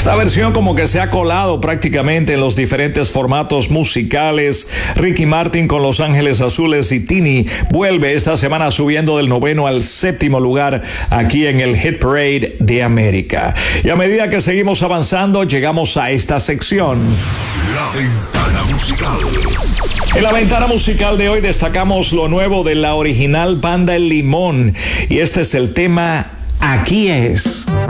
Esta versión como que se ha colado prácticamente en los diferentes formatos musicales. Ricky Martin con Los Ángeles Azules y Tini vuelve esta semana subiendo del 9º al 7º lugar aquí en el Hit Parade de América. Y a medida que seguimos avanzando, llegamos a esta sección. La Ventana Musical. En la Ventana Musical de hoy destacamos lo nuevo de la original banda El Limón. Y este es el tema Aquí Es.